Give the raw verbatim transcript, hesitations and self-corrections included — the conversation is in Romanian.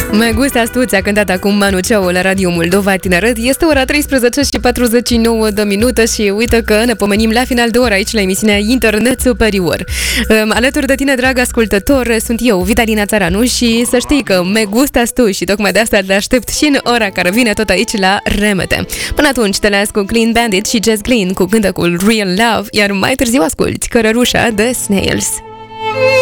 Me gusta tu, ți-a cântat acum Manu Chao la Radio Moldova Tineret. Este ora treisprezece și patruzeci și nouă de minute și uite că ne pomenim la final de oră aici la emisiunea Internet Superior. Alături de tine, drag ascultător, sunt eu, Vitalina Țaranu, și să știi că me gusta tu și tocmai de asta te aștept și în ora care vine tot aici la Remete. Până atunci te las cu Clean Bandit și Jazz Clean cu cântecul Real Love, iar mai târziu asculti Cărărușa de Snails.